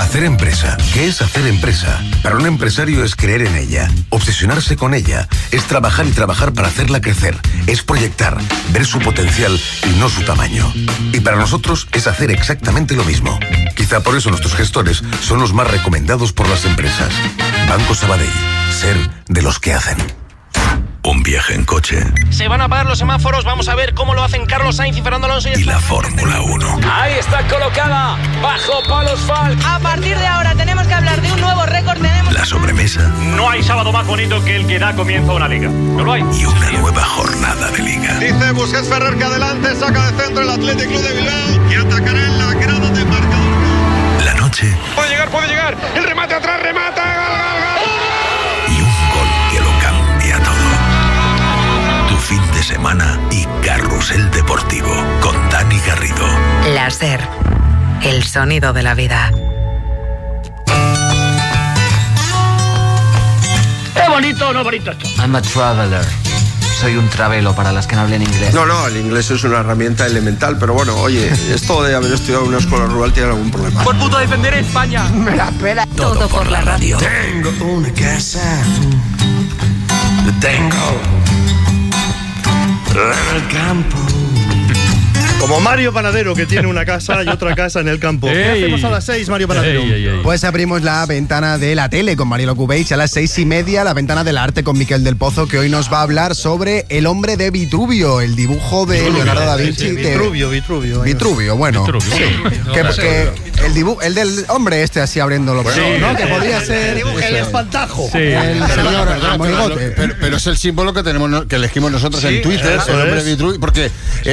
Hacer empresa. ¿Qué es hacer empresa? Para un empresario es creer en ella, obsesionarse con ella, es trabajar y trabajar para hacerla crecer, es proyectar, ver su potencial y no su tamaño. Y para nosotros es hacer exactamente lo mismo. Quizá por eso nuestros gestores son los más recomendados por las empresas. Banco Sabadell. Ser de los que hacen. Un viaje en coche. Se van a apagar los semáforos, vamos a ver cómo lo hacen Carlos Sainz y Fernando Alonso. Y la Fórmula 1. Ahí está colocada, bajo palos Falk. A partir de ahora tenemos que hablar de un nuevo récord. La sobremesa. No hay sábado más bonito que el que da comienzo a una liga. No lo hay. Y una nueva jornada de liga. Dice Busquets Ferrer que adelante, saca de centro el Athletic Club de Bilbao y atacará en la grada de marcador. La noche. Puede llegar, el remate atrás, remata, gol. Y un gol que lo cambia todo. Tu fin de semana y Carrusel Deportivo con Dani Garrido. La SER, el sonido de la vida. ¿Es bonito o no bonito esto? I'm a traveler. Soy un travelo para las que no hablen inglés. No, el inglés es una herramienta elemental, pero bueno, oye, esto de haber estudiado en una escuela rural tiene algún problema. Por puto defender España. Me la pela. Todo por la radio. Tengo una casa. Tengo en el campo. Como Mario Panadero, que tiene una casa y otra casa en el campo. ¿Qué hacemos a las 6, Mario Panadero? Pues abrimos la ventana de la tele con Marielo Cubeix a las 6:30, la ventana del arte con Miquel del Pozo, que hoy nos va a hablar sobre El hombre de Vitruvio, el dibujo de Leonardo da Vinci. Vitruvio, bueno. Que el del hombre este así abriéndolo. ¿no? Que podría ser el espantajo. El señor Monigote. Pero es el símbolo que tenemos, que elegimos nosotros en Twitter, el hombre de Vitruvio, porque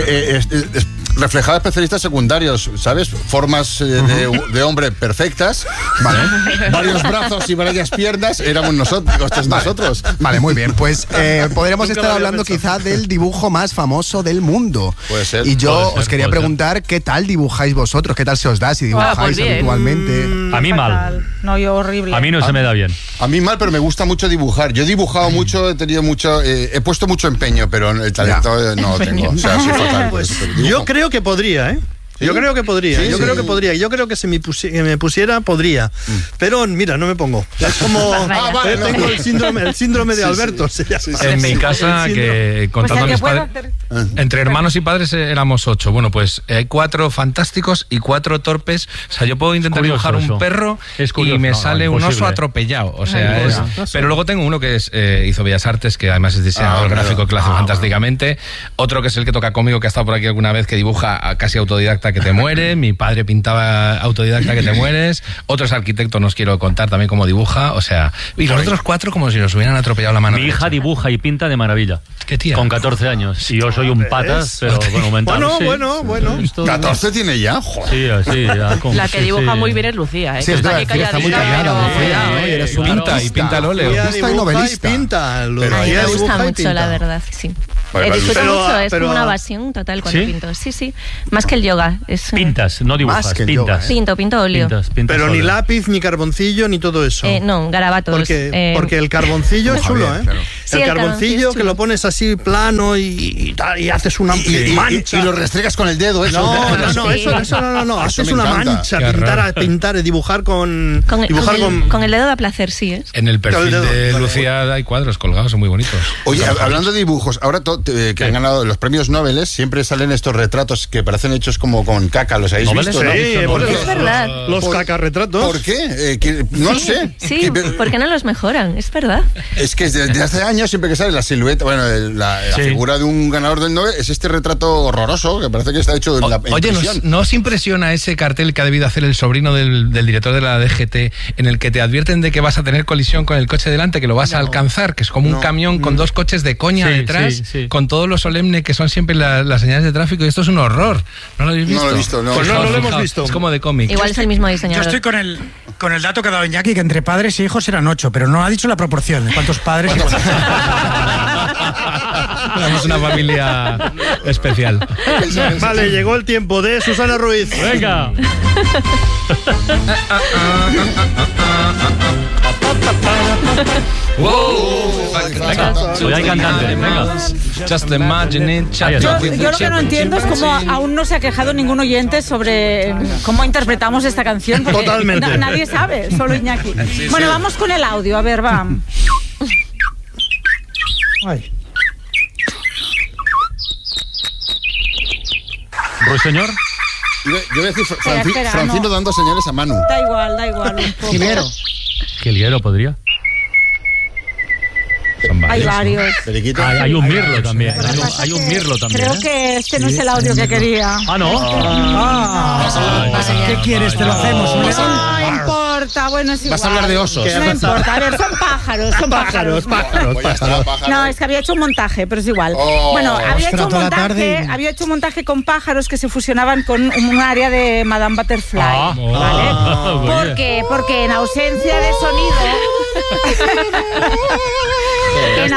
reflejaba especialistas secundarios, ¿sabes? Formas de hombre perfectas, ¿vale? Varios brazos y varias piernas, éramos nosotros. Vale, muy bien. Pues podríamos estar hablando quizá del dibujo más famoso del mundo. Puede ser. Y yo os quería preguntar qué tal dibujáis vosotros, qué tal se os da, si dibujáis habitualmente. A mí mal. No, yo horrible. A mí no se me da bien. A mí mal, pero me gusta mucho dibujar. Yo he dibujado mucho, he tenido mucho, he puesto mucho empeño, pero el talento no lo tengo. O sea, soy fatal. Yo creo que podría, ¿eh? ¿Sí? Yo creo que podría. Yo creo que si me pusiera, podría. Pero mira, no me pongo. Es como tengo el síndrome de Alberto. En mi casa, que contando mis padres, entre hermanos y padres éramos 8. Bueno, pues hay 4 fantásticos y 4 torpes. O sea, yo puedo intentar dibujar un perro y me sale un oso atropellado. O sea, pero luego tengo uno que hizo Bellas Artes, que además es diseñador gráfico, que lo hace fantásticamente. Otro que es el que toca conmigo, que ha estado por aquí alguna vez, que dibuja casi autodidacta, que te muere. Mi padre pintaba autodidacta, que te mueres. Otro es arquitecto, no os quiero contar también cómo dibuja. O sea, y los otros 4 como si nos hubieran atropellado la mano. Mi hija dibuja y pinta de maravilla. ¿Qué tía? Con 14 años. Y yo soy un patas, pero bueno, Bueno. 14 tiene ya, joder. Sí, ya. La que dibuja muy bien es Lucía, ¿eh? Sí, está muy callada, Lucía, y pinta el óleo. Artista y novelista. A mí me gusta mucho, la verdad, sí. Disfruto mucho, es como una evasión total cuando pinto. Sí. Más que el yoga. Pintas, no dibujas, pintas. Pinto óleo. Pero ni lápiz, ni carboncillo, ni todo eso. No, garabatos. Porque el carboncillo es chulo, ¿eh? Sí, el carboncillo que lo pones así plano y haces una mancha. Y lo restregas con el dedo, eso. No, eso haces una mancha, pintar, dibujar con el dedo da placer, sí, ¿eh? En el perfil de Lucía hay cuadros colgados, son muy bonitos. Oye, hablando de dibujos, ahora que han ganado los premios Nobel, siempre salen estos retratos que parecen hechos como con caca, ¿los habéis visto? Sí, es verdad. Los cacarretratos. ¿Por qué? No lo sé. Sí, ¿por qué no los mejoran? Es verdad. Es que desde hace años siempre que sale la silueta, la figura de un ganador del Nobel, es este retrato horroroso que parece que está hecho en la impresión. ¿No os impresiona ese cartel que ha debido hacer el sobrino del director de la DGT, en el que te advierten de que vas a tener colisión con el coche delante, que lo vas a alcanzar, que es como un camión con 2 coches de coña detrás, con todo lo solemne que son siempre las señales de tráfico, y esto es un horror? ¿No lo habéis visto? No lo he visto, no. Pues no lo hemos visto. Es como de cómic. Igual es el mismo diseñador. Yo estoy con el dato que ha dado Iñaki, que entre padres e hijos eran 8, pero no ha dicho la proporción de cuántos padres. Somos una familia especial. Vale, llegó el tiempo de Susana Ruiz. Venga. Hoy hay cantantes, venga. Just imagine it. Yo lo que no entiendo es cómo aún no se ha quejado ningún oyente sobre cómo interpretamos esta canción. Totalmente. Nadie sabe, solo Iñaki. Bueno, vamos con el audio, a ver, va. Ay. ¿Ruiseñor? Yo voy a decir Francino dando señales a Manu. Da igual, un poco. Jilguero podría. Hay varios. Hay un mirlo también. Hay un mirlo también. Creo que este no es el audio que quería. Ah, ¿no? ¿Qué quieres? Te lo hacemos. No importa, bueno, es igual. Vas a hablar de osos. No importa, a ver, son pájaros. No, es que había hecho un montaje, pero es igual. Bueno, había hecho un montaje con pájaros que se fusionaban con un área de Madame Butterfly. ¿Vale? ¿Por qué? Porque en ausencia de sonido... En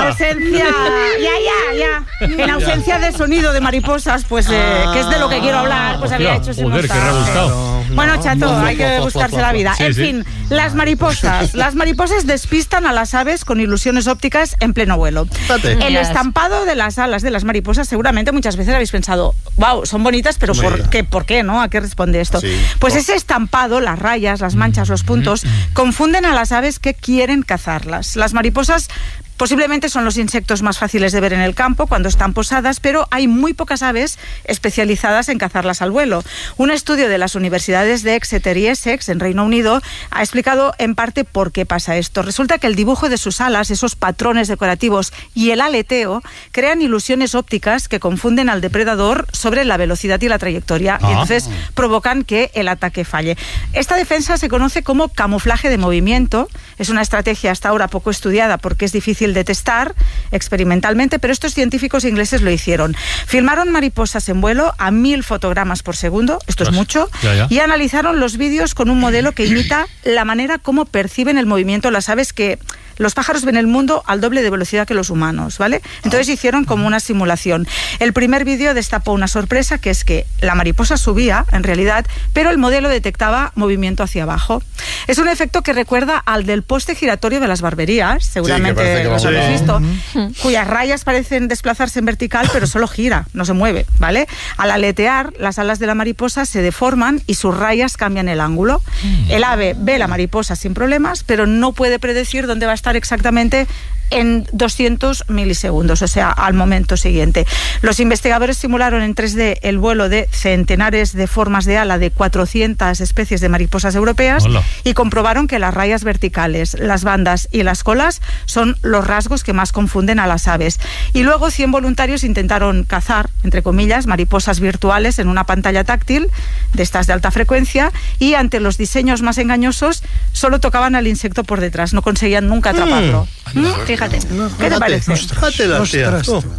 ausencia de sonido de mariposas, pues que es de lo que quiero hablar, pues había hecho ese montaje. Qué rebuscado. Bueno, chato, hay que buscarse la vida. En fin, las mariposas despistan a las aves con ilusiones ópticas en pleno vuelo. El estampado de las alas de las mariposas, seguramente muchas veces habéis pensado, wow, son bonitas, pero ¿por qué, no? ¿A qué responde esto? Pues ese estampado, las rayas, las manchas, los puntos, confunden a las aves que quieren cazarlas. Las mariposas posiblemente son los insectos más fáciles de ver en el campo cuando están posadas, pero hay muy pocas aves especializadas en cazarlas al vuelo. Un estudio de las universidades de Exeter y Essex, en Reino Unido, ha explicado en parte por qué pasa esto. Resulta que el dibujo de sus alas, esos patrones decorativos y el aleteo crean ilusiones ópticas que confunden al depredador sobre la velocidad y la trayectoria, y entonces provocan que el ataque falle. Esta defensa se conoce como camuflaje de movimiento. Es una estrategia hasta ahora poco estudiada porque es difícil de testar experimentalmente, pero estos científicos ingleses lo hicieron. Filmaron mariposas en vuelo a 1000 fotogramas por segundo, esto es mucho, y analizaron los vídeos con un modelo que imita la manera como perciben el movimiento las aves, que los pájaros ven el mundo al doble de velocidad que los humanos, ¿vale? Entonces hicieron como una simulación. El primer vídeo destapó una sorpresa, que es que la mariposa subía, en realidad, pero el modelo detectaba movimiento hacia abajo. Es un efecto que recuerda al del poste giratorio de las barberías, seguramente lo habéis visto, cuyas rayas parecen desplazarse en vertical, pero solo gira, no se mueve, ¿vale? Al aletear, las alas de la mariposa se deforman y sus rayas cambian el ángulo. El ave ve la mariposa sin problemas, pero no puede predecir dónde va a estar exactamente en 200 milisegundos, o sea, al momento siguiente. Los investigadores simularon en 3D el vuelo de centenares de formas de ala de 400 especies de mariposas europeas y comprobaron que las rayas verticales, las bandas y las colas son los rasgos que más confunden a las aves. Y luego 100 voluntarios intentaron cazar, entre comillas, mariposas virtuales en una pantalla táctil de estas de alta frecuencia, y ante los diseños más engañosos solo tocaban al insecto por detrás, no conseguían nunca atraparlo. Fíjate. ¿Qué te parece? Fíjate la tía.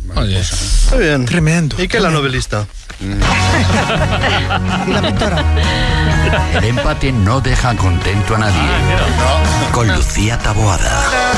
Muy bien. Tremendo. ¿Y qué la novelista? Y la pintora. El empate no deja contento a nadie. Con Lucía Taboada.